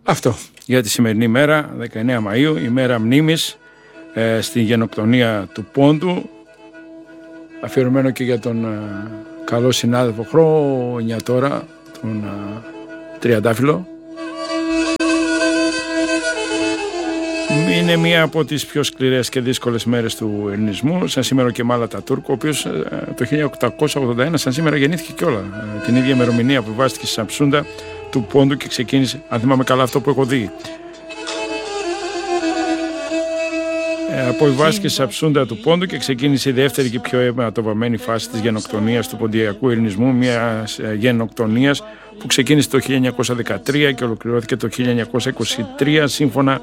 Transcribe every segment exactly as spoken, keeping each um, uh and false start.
Αυτό για τη σημερινή μέρα, δεκαεννέα Μαΐου, η μέρα μνήμης ε, στη γενοκτονία του Πόντου, αφιερωμένο και για τον ε, καλό συνάδελφο χρόνια τώρα, τον ε, Τριαντάφυλλο. Είναι μία από τις πιο σκληρές και δύσκολες μέρες του ελληνισμού, σαν σήμερα και Μάλα Ατατούρκ, ο οποίος το χίλια οκτακόσια ογδόντα ένα σαν σήμερα γεννήθηκε κιόλα. Την ίδια ημερομηνία που βάστηκε στη Σαμψούντα του Πόντου και ξεκίνησε, αν θυμάμαι καλά αυτό που έχω δει. Ε, αποβιβάστηκε στη Σαμψούντα του Πόντου και ξεκίνησε η δεύτερη και πιο αιματοβαμμένη φάση της γενοκτονίας του ποντιακού ελληνισμού, μιας γενοκτονίας που ξεκίνησε το χίλια εννιακόσια δεκατρία και ολοκληρώθηκε το χίλια εννιακόσια είκοσι τρία σύμφωνα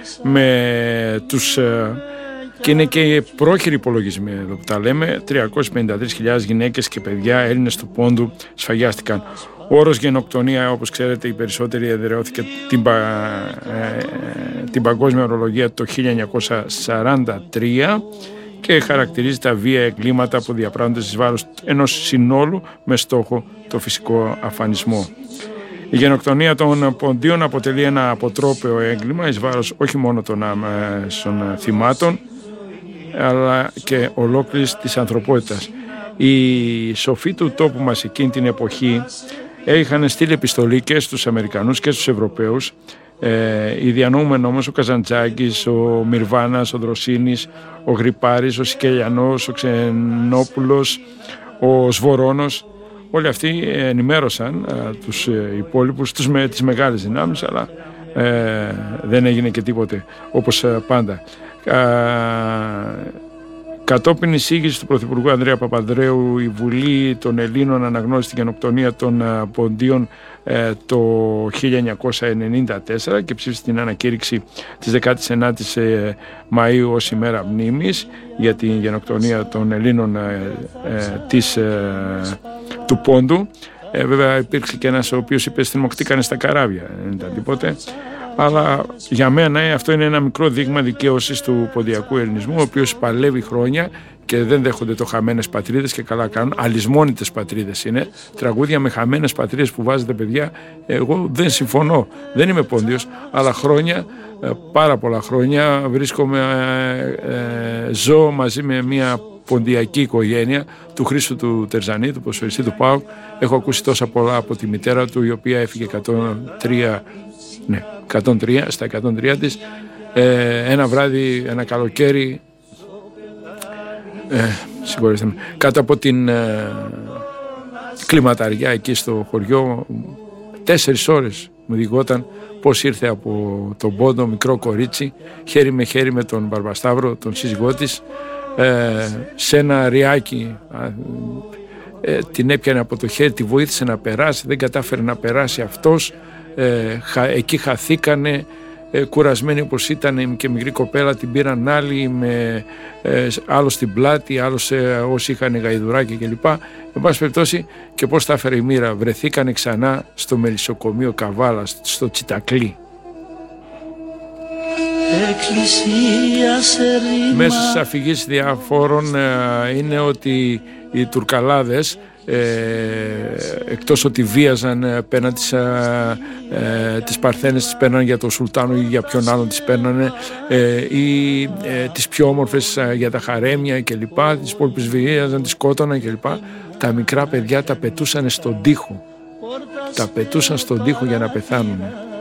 με τους, και είναι και πρόχειροι υπολογισμοί εδώ που τα λέμε, τριακόσιες πενήντα τρεις χιλιάδες γυναίκες και παιδιά Έλληνες του Πόντου σφαγιάστηκαν. Ο όρος γενοκτονία, όπως ξέρετε, οι περισσότεροι εδραιώθηκε την, πα, ε, την παγκόσμια ορολογία το χίλια εννιακόσια σαράντα τρία και χαρακτηρίζει τα βία εγκλήματα που διαπράγονται στις βάρος ενός συνόλου με στόχο το φυσικό αφανισμό. Η γενοκτονία των Ποντίων αποτελεί ένα αποτρόπαιο έγκλημα εις βάρος όχι μόνο των άμεσων θυμάτων αλλά και ολόκληρης της ανθρωπότητας. Οι σοφοί του τόπου μας εκείνη την εποχή είχαν στείλει επιστολή και στους Αμερικανούς και στους Ευρωπαίους. Ε, οι διανοούμενοι όμως ο Καζαντζάκης, ο Μυρβάνας, ο Δροσίνης, ο Γρυπάρης, ο Σικελιανός, ο Ξενόπουλος, ο Σβορώνος, όλοι αυτοί ενημέρωσαν ε, τους ε, υπόλοιπους, τους, με, τις μεγάλες δυνάμεις, αλλά ε, δεν έγινε και τίποτε όπως ε, πάντα. Ε, Κατόπιν εισήγηση του Πρωθυπουργού Ανδρέα Παπανδρέου, η Βουλή των Ελλήνων αναγνώρισε την γενοκτονία των Ποντίων ε, το χίλια εννιακόσια ενενήντα τέσσερα και ψήφισε την ανακήρυξη της δεκάτης ενάτης ε, Μαΐου ως ημέρα μνήμης για την γενοκτονία των Ελλήνων ε, ε, της, ε, του Πόντου. Ε, βέβαια υπήρξε και ένας ο οποίος είπε στριμωχτήκανε στα καράβια, δεν ήταν τίποτε. Αλλά για μένα αυτό είναι ένα μικρό δείγμα δικαίωσης του ποντιακού ελληνισμού, ο οποίος παλεύει χρόνια και δεν δέχονται το χαμένες πατρίδες και καλά κάνουν. Αλυσμόνητες πατρίδες είναι. Τραγούδια με χαμένες πατρίδες που βάζετε παιδιά, εγώ δεν συμφωνώ. Δεν είμαι πόντιος, αλλά χρόνια, πάρα πολλά χρόνια βρίσκομαι, ε, ζω μαζί με μια ποντιακή οικογένεια του Χρήστου του Τερζανή, του ποδοσφαιριστή του ΠΑΟΚ. Έχω ακούσει τόσα πολλά από τη μητέρα του, η οποία έφυγε εκατόν τρία. Ναι, εκατόν τρία, στα εκατόν τρία της, ε, ένα βράδυ, ένα καλοκαίρι, ε, συγχωρέστε με, κάτω από την ε, κλιματαριά εκεί στο χωριό, τέσσερις ώρες μου διηγόταν πώς ήρθε από τον Πόντο, μικρό κορίτσι, χέρι με χέρι με τον Μπαρμπασταύρο, τον σύζυγό της, ε, σε ένα ριάκι, ε, την έπιανε από το χέρι, τη βοήθησε να περάσει, δεν κατάφερε να περάσει αυτός. Ε, εκεί χαθήκανε, ε, κουρασμένοι όπως ήταν και μικρή κοπέλα, την πήραν άλλοι με ε, άλλο στην πλάτη, άλλο σε, όσοι είχαν γαϊδουράκια κλπ. Εν πάση περιπτώσει, και πώς τα έφερε η μοίρα, βρεθήκανε ξανά στο μελισσοκομείο Καβάλα, στο Τσιτακλή. Μέσα στις αφηγήσεις διαφόρων ε, είναι ότι οι Τουρκαλάδες, Ε, εκτός ότι βίαζαν πέραν τις, ε, ε, τις Παρθένες, τις παίρνανε για τον Σουλτάνο ή για ποιον άλλον τις παίρνανε, ε, ή ε, τις πιο όμορφες ε, για τα χαρέμια κλπ, τις υπόλοιπες βίαζαν, τις σκότωναν κλπ. Τα μικρά παιδιά τα πετούσαν στον τοίχο, τα πετούσαν στον τοίχο για να πεθάνουν.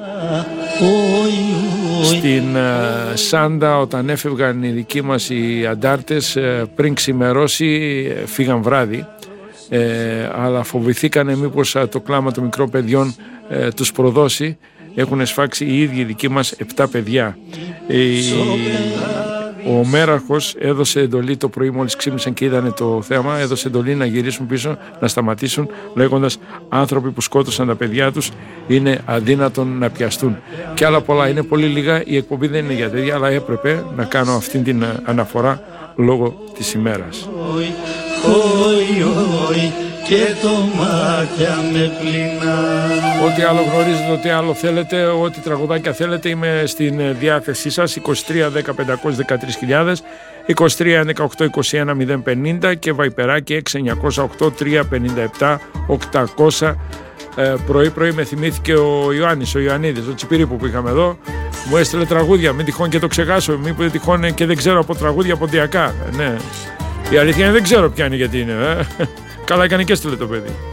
Στην ε, Σάντα, όταν έφευγαν οι δικοί μας οι αντάρτες, ε, πριν ξημερώσει ε, φύγαν βράδυ. Ε, αλλά φοβηθήκανε μήπως το κλάμα των μικρών παιδιών ε, τους προδώσει. Έχουν σφάξει οι ίδιοι δικοί μας επτά παιδιά. Ε, ο Μέραρχος έδωσε εντολή το πρωί, μόλις ξύπνησαν και είδανε το θέαμα, έδωσε εντολή να γυρίσουν πίσω, να σταματήσουν, λέγοντας άνθρωποι που σκότωσαν τα παιδιά τους είναι αδύνατον να πιαστούν. Και άλλα πολλά, είναι πολύ λίγα, η εκπομπή δεν είναι για τέτοια, αλλά έπρεπε να κάνω αυτή την αναφορά λόγω της ημέρας. Όι, όι, και το μάτια με πληνά. Ό,τι άλλο γνωρίζετε, ό,τι άλλο θέλετε, ό,τι τραγουδάκια θέλετε, είμαι στην διάθεσή σας. Είκοσι τρία δέκα πεντακόσιες δεκατρείς χιλιάδες, είκοσι τρία εννιά οκτώ είκοσι ένα μηδέν πενήντα και βαϊπεράκι έξι εννιά μηδέν οκτώ τρία πέντε επτά οκτακόσια ε, πρωί-πρωί με θυμήθηκε ο Ιωάννης, ο Ιωαννίδης, ο Τσιπηρίπου που είχαμε εδώ. Μου έστειλε τραγούδια, μην τυχόν και το ξεχάσω, μήπως τυχόν και δεν ξέρω από τραγούδια ποντιακά. Ναι. Η αλήθεια είναι δεν ξέρω ποια είναι γιατί είναι. Ε. Καλά έκανε και έστειλε το παιδί.